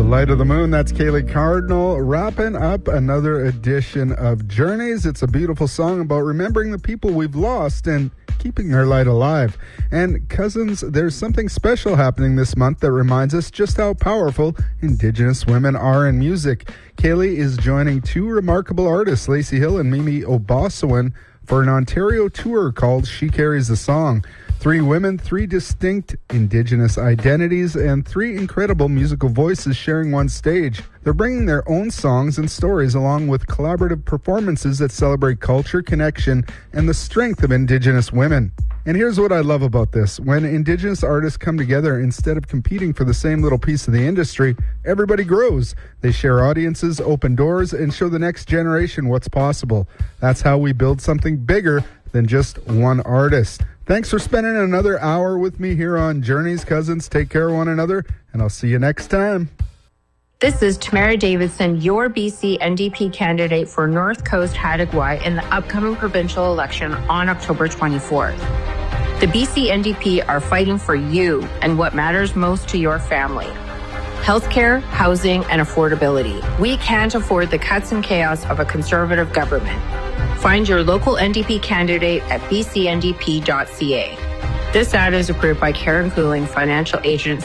Light of the Moon, that's Kaylee Cardinal, wrapping up another edition of Journeys. It's a beautiful song about remembering the people we've lost and keeping their light alive. And cousins, there's something special happening this month that reminds us just how powerful Indigenous women are in music. Kaylee is joining two remarkable artists, Lacey Hill and Mimi Obosawin, for an Ontario tour called She Carries the Song. 3 women, 3 distinct Indigenous identities, and 3 incredible musical voices sharing one stage. They're bringing their own songs and stories along with collaborative performances that celebrate culture, connection, and the strength of Indigenous women. And here's what I love about this. When Indigenous artists come together, instead of competing for the same little piece of the industry, everybody grows. They share audiences, open doors, and show the next generation what's possible. That's how we build something bigger than just one artist. Thanks for spending another hour with me here on Journeys, cousins. Take care of one another, and I'll see you next time. This is Tamara Davidson, your BC NDP candidate for North Coast Hattagawai in the upcoming provincial election on October 24th. The BC NDP are fighting for you and what matters most to your family. Healthcare, housing, and affordability. We can't afford the cuts and chaos of a Conservative government. Find your local NDP candidate at bcndp.ca. This ad is approved by Karen Cooling, Financial Agent,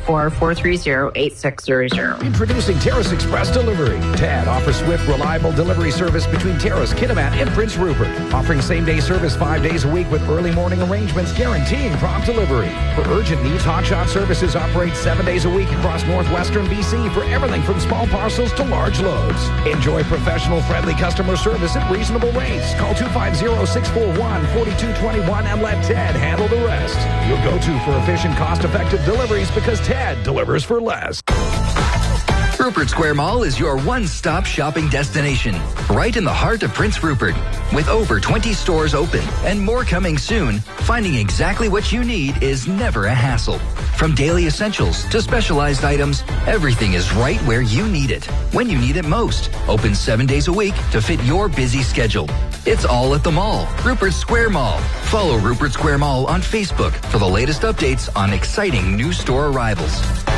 604-430-8600. Introducing Terrace Express Delivery. TAD offers swift, reliable delivery service between Terrace, Kitimat, and Prince Rupert. Offering same-day service 5 days a week with early morning arrangements guaranteeing prompt delivery. For urgent needs, Hotshot Services operates 7 days a week across northwestern BC for everything from small parcels to large loads. Enjoy professional, friendly customer service at reasonable rates. Call 250-641-4221 and let TAD handle the rest. Your go-to for efficient, cost-effective deliveries because TAD delivers for less. Rupert Square Mall is your one-stop shopping destination, right in the heart of Prince Rupert. With over 20 stores open and more coming soon, finding exactly what you need is never a hassle. From daily essentials to specialized items, everything is right where you need it, when you need it most. Open 7 days a week to fit your busy schedule. It's all at the mall, Rupert Square Mall. Follow Rupert Square Mall on Facebook for the latest updates on exciting new store arrivals.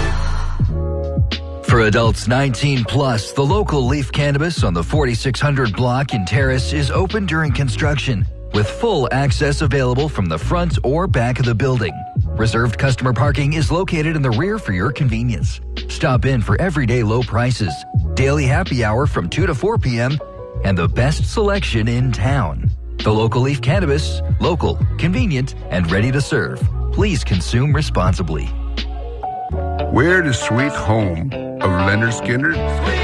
For adults 19 plus, the local Leaf Cannabis on the 4600 block in Terrace is open during construction, with full access available from the front or back of the building. Reserved customer parking is located in the rear for your convenience. Stop in for everyday low prices, daily happy hour from 2 to 4 p.m., and the best selection in town. The local Leaf Cannabis, local, convenient, and ready to serve. Please consume responsibly. Where the sweet home of Leonard Skinner?